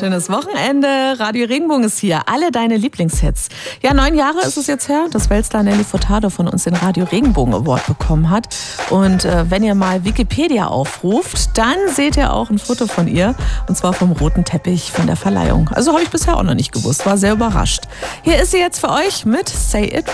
schönes Wochenende. Radio Regenbogen ist hier. Alle deine Lieblingshits. Ja, 9 Jahre ist es jetzt her, dass Weltstar Nelly Furtado von uns den Radio Regenbogen Award bekommen hat. Und wenn ihr mal Wikipedia aufruft, dann seht ihr auch ein Foto von ihr. Und zwar vom roten Teppich von der Verleihung. Also habe ich bisher auch noch nicht gewusst. War sehr überrascht. Hier ist sie jetzt für euch mit Say It